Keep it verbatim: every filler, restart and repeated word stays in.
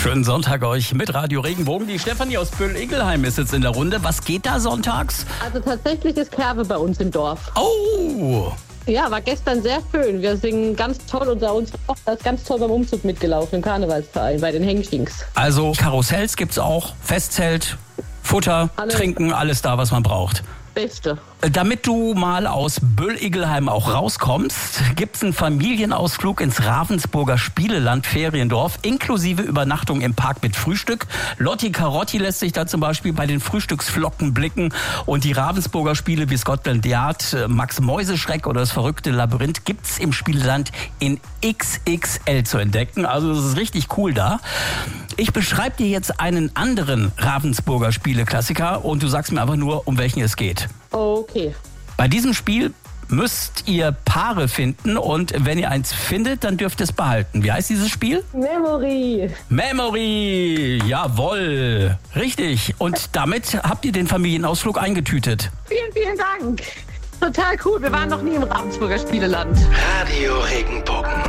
Schönen Sonntag euch mit Radio Regenbogen. Die Stefanie aus Böll-Ingelheim ist jetzt in der Runde. Was geht da sonntags? Also tatsächlich ist Kerbe bei uns im Dorf. Oh! Ja, war gestern sehr schön. Wir singen ganz toll. Unser unsere Tochter ist ganz toll beim Umzug mitgelaufen im Karnevalsverein bei den Hengstings. Also Karussells gibt's auch, Festzelt, Futter, Alles. Trinken, alles da, was man braucht. Beste. Damit du mal aus Böll-Ingelheim auch rauskommst, gibt's einen Familienausflug ins Ravensburger Spieleland Feriendorf, inklusive Übernachtung im Park mit Frühstück. Lotti Carotti lässt sich da zum Beispiel bei den Frühstücksflocken blicken. Und die Ravensburger Spiele wie Scotland Yard, Max Mäuseschreck oder das verrückte Labyrinth gibt's im Spieleland in X X L zu entdecken. Also das ist richtig cool da. Ich beschreibe dir jetzt einen anderen Ravensburger Spieleklassiker und du sagst mir einfach nur, um welchen es geht. Okay. Bei diesem Spiel müsst ihr Paare finden und wenn ihr eins findet, dann dürft ihr es behalten. Wie heißt dieses Spiel? Memory. Memory, jawohl, richtig. Und damit habt ihr den Familienausflug eingetütet. Vielen, vielen Dank. Total cool. Wir waren noch nie im Ravensburger Spieleland. Radio Regenbogen.